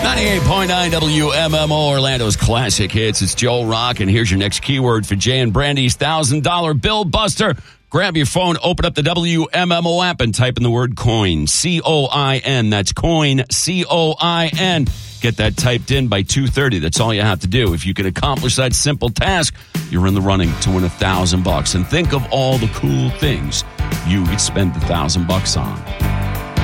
98.9 WMMO, Orlando's classic hits. It's Joe Rock, and here's your next keyword for Jay and Brandy's $1,000 Bill Buster. Grab your phone, open up the WMMO app, and type in the word coin. C-O-I-N. That's coin, C-O-I-N. Get that typed in by 2:30. That's all you have to do. If you can accomplish that simple task, you're in the running to win $1,000. And think of all the cool things you could spend $1,000 on.